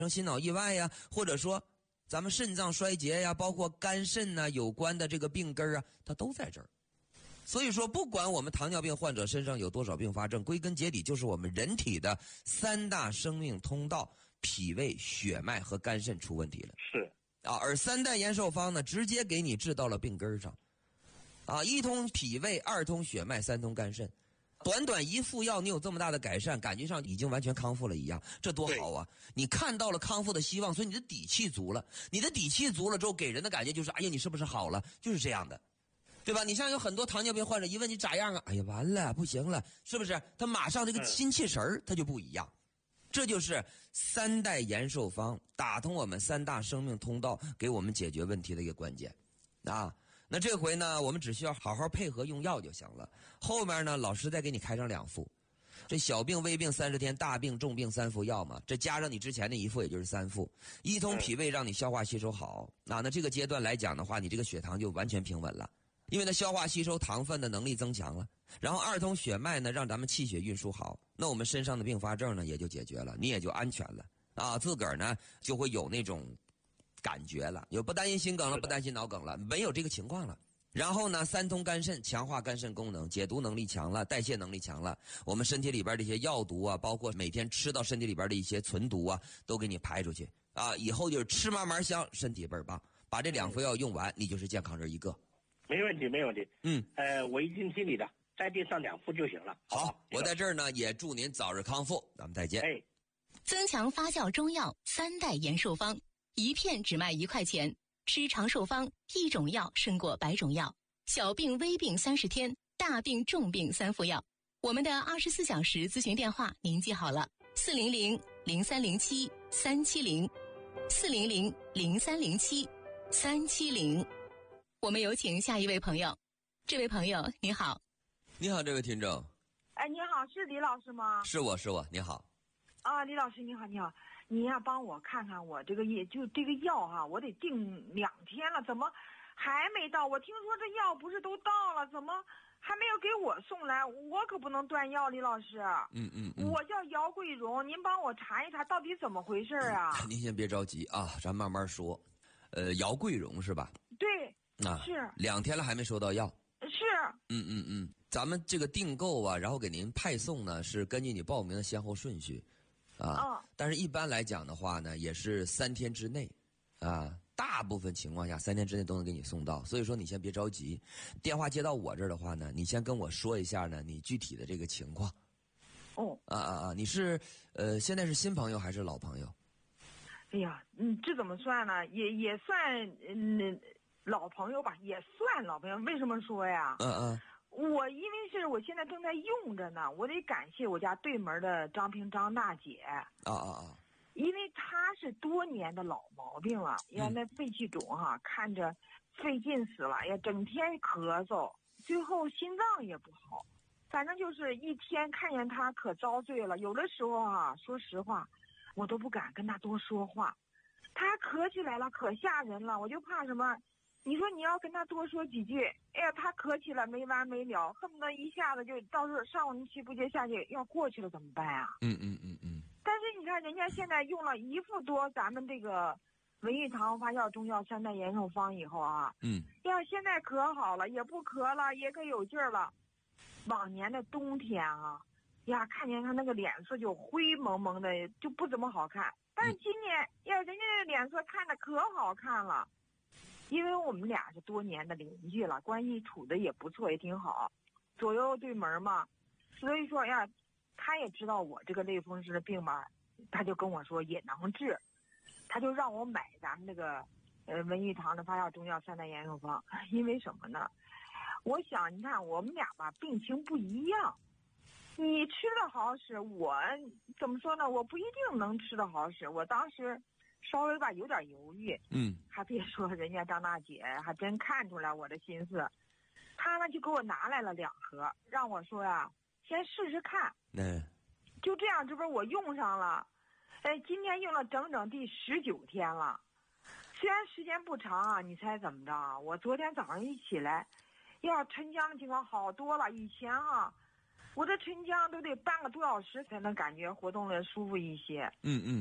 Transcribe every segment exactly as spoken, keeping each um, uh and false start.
生心脑意外呀，或者说咱们肾脏衰竭呀，包括肝肾呐有关的这个病根啊，它都在这儿。所以说，不管我们糖尿病患者身上有多少并发症，归根结底就是我们人体的三大生命通道——脾胃、血脉和肝肾出问题了。 是啊，而三代延寿方呢，直接给你治到了病根上。啊，一通脾胃，二通血脉，三通肝肾。短短一副药，你有这么大的改善，感觉上已经完全康复了一样，这多好啊！你看到了康复的希望，所以你的底气足了。你的底气足了之后，给人的感觉就是，哎呀，你是不是好了？就是这样的。对吧？你像有很多糖尿病患者一问你咋样啊？哎呀，完了，不行了，是不是？他马上这个心气神儿他就不一样。这就是三代延寿方打通我们三大生命通道，给我们解决问题的一个关键啊。那这回呢，我们只需要好好配合用药就行了。后面呢，老师再给你开上两副，这小病微病三十天，大病重病三副药嘛，这加上你之前的一副，也就是三副。一通脾胃让你消化吸收好，啊，那这个阶段来讲的话，你这个血糖就完全平稳了。因为它消化吸收糖分的能力增强了，然后二通血脉呢，让咱们气血运输好，那我们身上的并发症呢也就解决了，你也就安全了啊，自个儿呢就会有那种感觉了，有不担心心梗了，不担心脑梗了，没有这个情况了。然后呢，三通肝肾，强化肝肾功能，解毒能力强了，代谢能力强了，我们身体里边这些药毒啊，包括每天吃到身体里边的一些存毒啊，都给你排出去啊，以后就是吃嘛嘛香，身体倍儿棒。把这两副药用完，你就是健康人一个。 没问题，没问题。 嗯， 呃，我已经尽力了，再订上两副就行了。 好， 好， 我在这儿呢，也祝您早日康复，咱们再见。 哎， 增强发酵中药三代延寿方，一片只卖一块钱，吃长寿方，一种药胜过百种药。小病微病三十天，大病重病三副药。我们的二十四小时咨询电话您记好了：四零零零三零七三七零，四零零零三零七三七零。我们有请下一位朋友。这位朋友你好。 你好，这位听众。 哎，你好，是李老师吗？ 是我是我，你好。 啊，李老师你好，你好，你呀帮我看看我这个也就这个药哈、啊，我得订两天了，怎么还没到？我听说这药不是都到了，怎么还没有给我送来？我可不能断药，李老师。 嗯嗯嗯。 我叫姚桂荣，您帮我查一查到底怎么回事啊？ 您先别着急啊，咱慢慢说。呃，姚桂荣是吧？ 对。 啊， 是两天了还没收到药。 是。 嗯嗯嗯，咱们这个订购啊，然后给您派送呢，是根据你报名的先后顺序，啊， 哦、 但是一般来讲的话呢，也是三天之内，啊，大部分情况下三天之内都能给你送到。所以说你先别着急，电话接到我这儿的话呢，你先跟我说一下呢，你具体的这个情况。 哦。 啊啊啊！你是呃，现在是新朋友还是老朋友？ 哎呀，嗯，这怎么算呢？也也算嗯。老朋友吧，也算老朋友。为什么说呀？ 嗯嗯。 我因为是我现在正在用着呢，我得感谢我家对门的张平张大姐。 啊啊啊！ 因为她是多年的老毛病了，原来肺气肿哈、啊，看着费劲死了，呀，整天咳嗽，最后心脏也不好。反正就是一天看见她可遭罪了，有的时候啊，说实话，我都不敢跟她多说话。她咳起来了，可吓人了，我就怕什么。你说你要跟他多说几句，哎呀，他咳起来没完没了，恨不得一下子就到时候上气不接下气要过去了，怎么办啊？ 嗯嗯嗯嗯。 但是你看人家现在用了一副多咱们这个文玉堂发酵中药三代延寿方以后啊， 嗯， 呀，现在可好了，也不咳了，也可有劲儿了。往年的冬天啊，呀，看见他那个脸色就灰蒙蒙的，就不怎么好看。但是今年呀，人家的脸色看着可好看了。因为我们俩是多年的邻居了，关系处的也不错，也挺好，左右对门嘛，所以说呀，他也知道我这个类风湿的病嘛，他就跟我说也能治，他就让我买咱们这个呃文玉堂的发酵中药三代延寿方。因为什么呢？我想你看我们俩吧病情不一样，你吃的好使，我怎么说呢？我不一定能吃的好使。我当时稍微吧有点犹豫， 嗯， 还别说人家张大姐还真看出来我的心思，她呢就给我拿来了两盒，让我说呀先试试看。 嗯， 就这样，这不是我用上了，哎，今天用了整整第十九天了。虽然时间不长啊，你猜怎么着啊？我昨天早上一起来，呀，沉江的情况好多了。以前啊，我这沉江都得半个多小时才能感觉活动的舒服一些。 嗯嗯。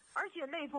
而且类风